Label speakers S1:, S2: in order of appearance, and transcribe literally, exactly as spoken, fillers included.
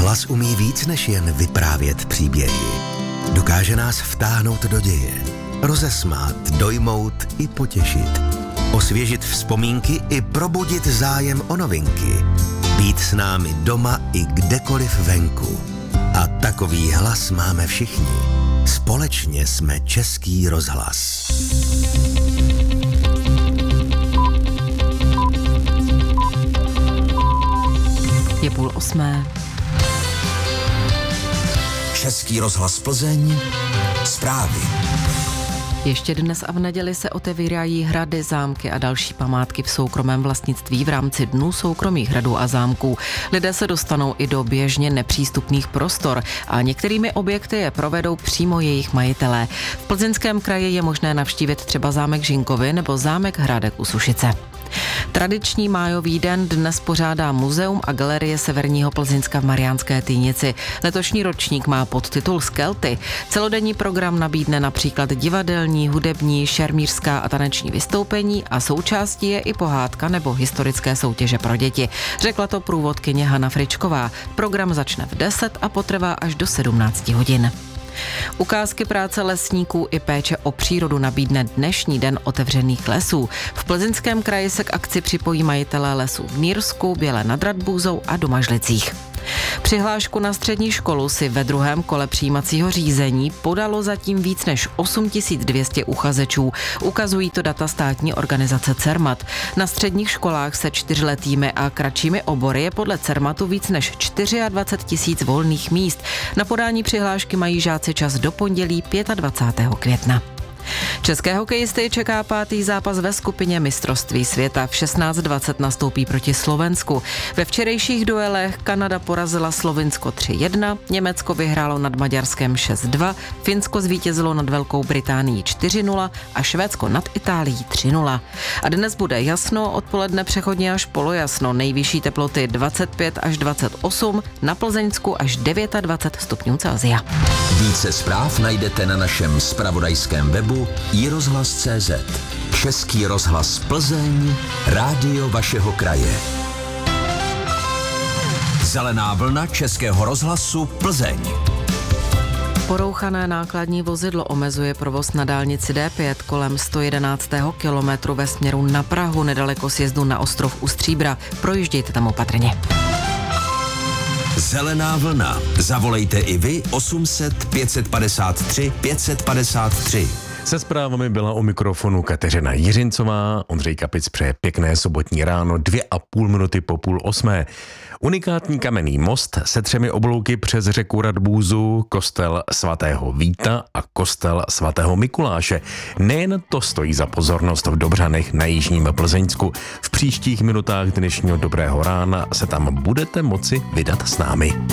S1: Hlas umí víc než jen vyprávět příběhy. Dokáže nás vtáhnout do děje, rozesmát, dojmout i potěšit, osvěžit vzpomínky i probudit zájem o novinky, být s námi doma i kdekoliv venku. A takový hlas máme všichni. Společně jsme Český rozhlas.
S2: Je půl osmé.
S1: Český rozhlas Plzeň, zprávy.
S2: Ještě dnes a v neděli se otevírají hrady, zámky a další památky v soukromém vlastnictví v rámci Dnů soukromých hradů a zámků. Lidé se dostanou i do běžně nepřístupných prostor a některými objekty je provedou přímo jejich majitelé. V Plzeňském kraji je možné navštívit třeba zámek Žinkovy nebo zámek Hrádek u Sušice. Tradiční májový den dnes pořádá Muzeum a galerie Severního Plzeňska v Mariánské Týnici. Letošní ročník má podtitul Skelty. Celodenní program nabídne například divadelní, hudební, šermířská a taneční vystoupení a součástí je i pohádka nebo historické soutěže pro děti. Řekla to průvodkyně Hana Fričková. Program začne v deset a potrvá až do sedmnáct hodin. Ukázky práce lesníků i péče o přírodu nabídne dnešní den otevřených lesů. V Plzeňském kraji se k akci připojí majitelé lesů v Mýrsku, Bělé nad Radbůzou a Domažlicích. Přihlášku na střední školu si ve druhém kole přijímacího řízení podalo zatím víc než osm tisíc dvě stě uchazečů. Ukazují to data státní organizace Cermat. Na středních školách se čtyřletými a kratšími obory je podle Cermatu víc než dvacet čtyři tisíc volných míst. Na podání přihlášky mají žáci čas do pondělí dvacátého pátého května. České hokejisty čeká pátý zápas ve skupině mistrovství světa. V šestnáct dvacet nastoupí proti Slovensku. Ve včerejších duelech Kanada porazila Slovinsko tři jedna, Německo vyhrálo nad Maďarskem šest dva, Finsko zvítězilo nad Velkou Británií čtyři nula a Švédsko nad Itálií tři nula. A dnes bude jasno, odpoledne přechodně až polojasno, nejvyšší teploty dvacet pět až dvacet osm, na Plzeňsku až dvacet devět stupňů Celsia.
S1: Více zpráv najdete na našem zpravodajském webu i rozhlas tečka cé zet. Český rozhlas Plzeň, rádio vašeho kraje. Zelená vlna Českého rozhlasu Plzeň.
S2: Porouchané nákladní vozidlo omezuje provoz na dálnici D pět kolem sto jedenáctého kilometru ve směru na Prahu nedaleko sjezdu na Ostrov u Stříbra. Projíždějte tam opatrně.
S1: Zelená vlna. Zavolejte i vy osm set pět padesát tři pět padesát tři.
S3: Se zprávami byla u mikrofonu Kateřina Jiřincová. Ondřej Kapic přeje pěkné sobotní ráno, dvě a půl minuty po půl osmé. Unikátní kamenný most se třemi oblouky přes řeku Radbůzu, kostel svatého Víta a kostel svatého Mikuláše. Nejen to stojí za pozornost v Dobřanech na jižním Plzeňsku. V příštích minutách dnešního dobrého rána se tam budete moci vydat s námi.